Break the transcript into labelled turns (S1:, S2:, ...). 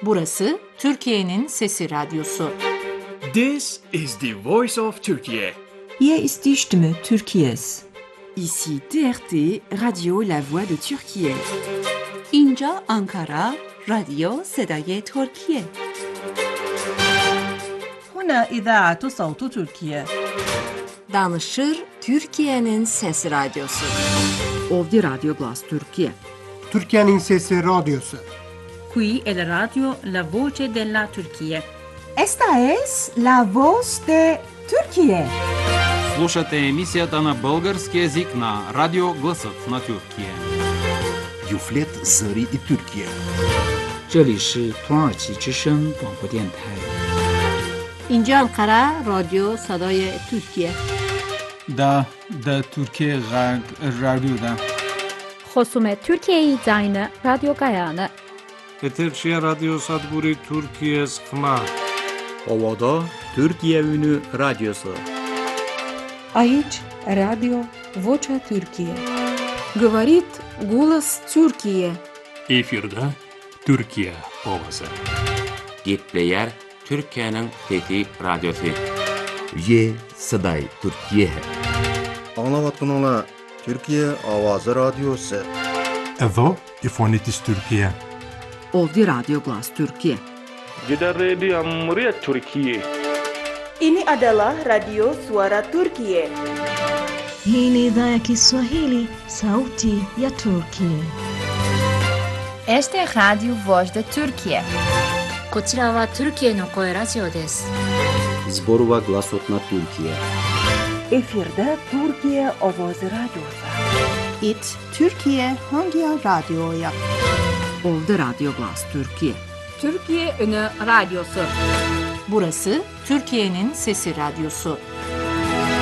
S1: Burası Türkiye'nin Sesi Radyosu.
S2: This is the voice of Turkey.
S3: Hier ist die Stimme Türkiye's.
S4: Ici TRT, Radio La Voix de Türkiye.
S5: اینجا آنکارا، رادیو صدای ترکیه.
S6: هنا إذاعة صوت تركيا.
S1: Danışır Türkiye'nin Sesi Radyosu.
S4: Ovdje Radio Glas Türkiye.
S7: Türkiye'nin Sesi Radyosu.
S6: Qui è la radio La Voce della Turchia.
S3: Esta es la voz de Türkiye.
S8: Слушате емисията на български език на Радио Гласът на Türkiye.
S9: Юфлет Зари и Türkiye.
S10: 这里是土耳其之声广播电台。
S1: اینجا انقره رادیو صدای ترکیه.
S11: دا Türkiye Radyo'da.
S12: خصوم ترکیه زاین رادیو گایانه.
S13: Eterşehir Radyo Sadguri Türkiye Skma.
S14: Ovada Türkiye Ünü Radyosu.
S15: Aici Radio Vocea Türkiye.
S16: Говорит голос Türkiye.
S17: Efirde Türkiye ovası.
S18: Gitleyer Türkiye'nin Fethi Radyosu.
S9: Ye Saday Türkiye.
S19: Anlavatkununa Türkiye Avazı Radyosu.
S20: Evo İfonitis Türkiye.
S4: Ovdje Radio Glas Türkiye.
S13: Gider Radio Muria Türkiye.
S21: Ini adalah Radio Suara Turkiye.
S22: Hii ni idhaa ya Kiswahili, Sauti ya Turkiye.
S23: Este Radio Voz de Turkiye.
S24: こちらはトルキエの声ラジオです。
S14: Zborova Glasot na Türkiye.
S3: Efirde Türkiye Ovoz Radyosu.
S5: İt Türkiye hangi radyoya?
S4: Ovdje Radio Glas Türkiye.
S1: Türkiye Ünü Radyosu. Burası Türkiye'nin Sesi Radyosu.